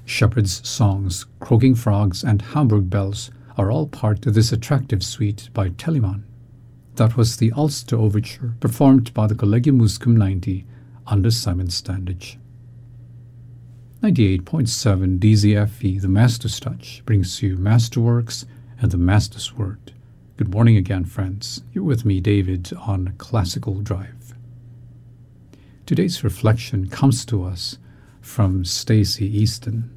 Shepherds' songs, croaking frogs, and Hamburg bells are all part of this attractive suite by Telemann. That was the Ulster Overture, performed by the Collegium Musicum 90 under Simon Standage. 98.7 DZFE, the Master's Touch, brings you Masterworks and the Master's Word. Good morning again, friends. You're with me, David, on Classical Drive. Today's reflection comes to us from Stacey Easton.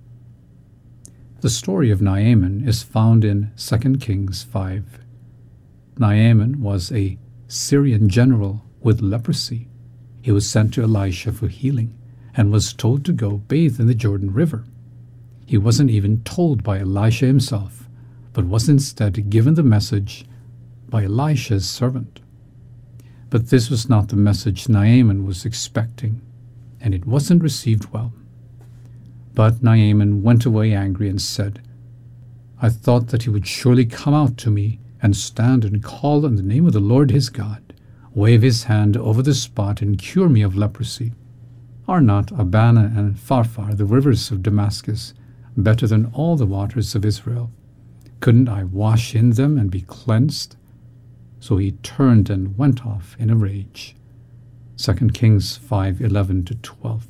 The story of Naaman is found in 2 Kings 5. Naaman was a Syrian general with leprosy. He was sent to Elisha for healing and was told to go bathe in the Jordan River. He wasn't even told by Elisha himself, but was instead given the message by Elisha's servant. But this was not the message Naaman was expecting, and it wasn't received well. But Naaman went away angry and said, "I thought that he would surely come out to me and stand and call on the name of the Lord his God, wave his hand over the spot and cure me of leprosy. Are not Abana and Pharpar, the rivers of Damascus, better than all the waters of Israel? Couldn't I wash in them and be cleansed?" So he turned and went off in a rage. 2 Kings 5:11-12.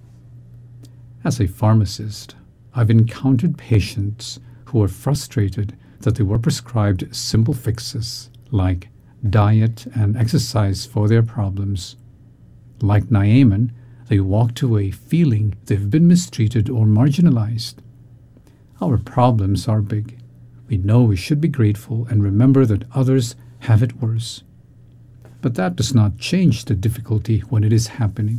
As a pharmacist, I've encountered patients who are frustrated that they were prescribed simple fixes like diet and exercise for their problems. Like Naaman, they walked away feeling they've been mistreated or marginalized. Our problems are big. We know we should be grateful and remember that others have it worse. But that does not change the difficulty when it is happening.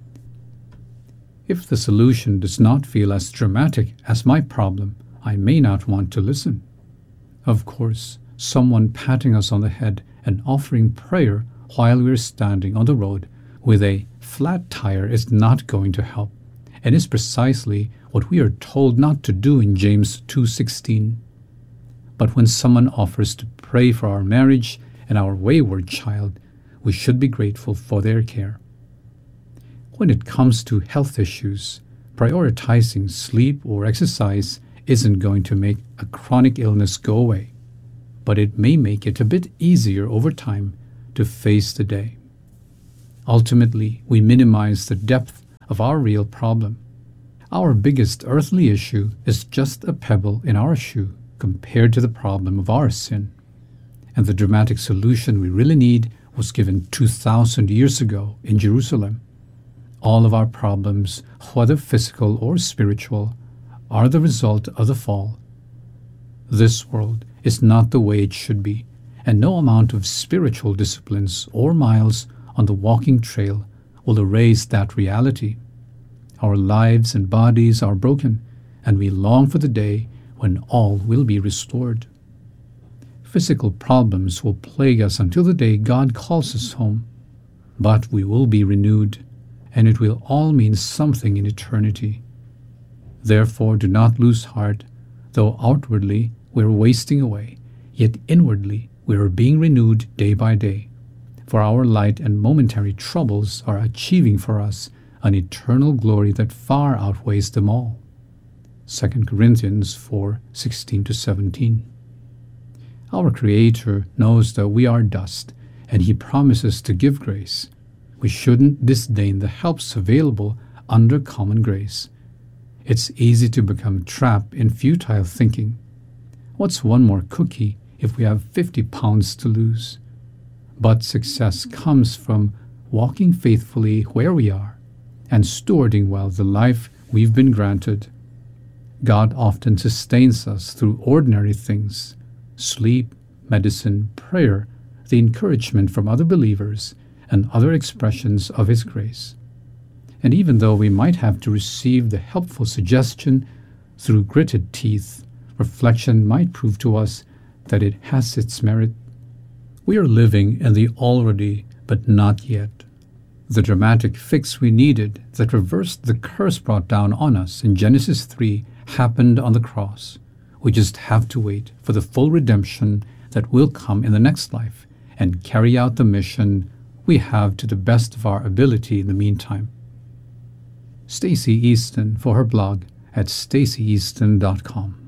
If the solution does not feel as dramatic as my problem, I may not want to listen. Of course, someone patting us on the head and offering prayer while we're standing on the road with a flat tire is not going to help, and is precisely what we are told not to do in James 2:16. But when someone offers to pray for our marriage and our wayward child, we should be grateful for their care. When it comes to health issues, prioritizing sleep or exercise isn't going to make a chronic illness go away, but it may make it a bit easier over time to face the day. Ultimately, we minimize the depth of our real problem. Our biggest earthly issue is just a pebble in our shoe compared to the problem of our sin. And the dramatic solution we really need was given 2,000 years ago in Jerusalem. All of our problems, whether physical or spiritual, are the result of the fall. This world is not the way it should be, and no amount of spiritual disciplines or miles on the walking trail will erase that reality. Our lives and bodies are broken, and we long for the day when all will be restored. Physical problems will plague us until the day God calls us home, but we will be renewed, and it will all mean something in eternity. Therefore, do not lose heart, though outwardly we are wasting away, yet inwardly we are being renewed day by day. For our light and momentary troubles are achieving for us an eternal glory that far outweighs them all. 2 Corinthians 4:16-17. Our Creator knows that we are dust, and He promises to give grace. We shouldn't disdain the helps available under common grace. It's easy to become trapped in futile thinking. What's one more cookie if we have 50 pounds to lose? But success comes from walking faithfully where we are and stewarding well the life we've been granted. God often sustains us through ordinary things: sleep, medicine, prayer, the encouragement from other believers, and other expressions of His grace. And even though we might have to receive the helpful suggestion through gritted teeth, reflection might prove to us that it has its merit. We are living in the already but not yet. The dramatic fix we needed that reversed the curse brought down on us in Genesis 3 happened on the cross. We just have to wait for the full redemption that will come in the next life and carry out the mission we have to the best of our ability in the meantime. Stacey Easton, for her blog, at stacyeaston.com.